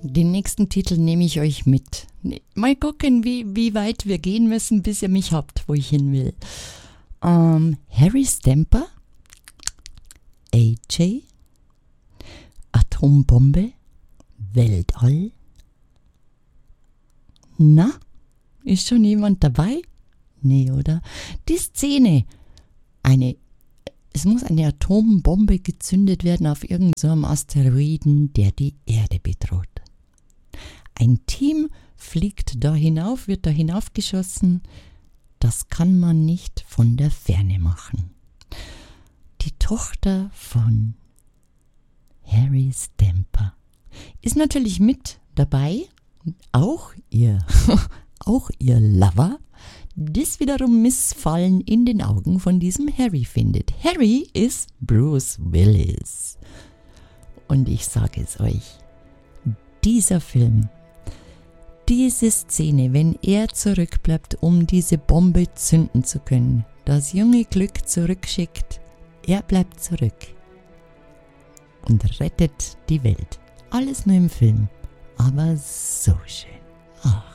Den nächsten Titel nehme ich euch mit. Mal gucken, wie weit wir gehen müssen, bis ihr mich habt, wo ich hin will. Harry Stamper, AJ, Atombombe, Weltall. Na, ist schon jemand dabei? Nee, oder? Die Szene. Es muss eine Atombombe gezündet werden auf irgendeinem Asteroiden, der die Erde bedroht. Ein Team fliegt da hinauf, wird da hinaufgeschossen. Das kann man nicht von der Ferne machen. Die Tochter von Harry Stamper ist natürlich mit dabei. Auch ihr Lover, das wiederum Missfallen in den Augen von diesem Harry findet. Harry ist Bruce Willis. Und ich sage es euch, dieser Film, diese Szene, wenn er zurückbleibt, um diese Bombe zünden zu können, das junge Glück zurückschickt, er bleibt zurück und rettet die Welt. Alles nur im Film, aber so schön. Ach.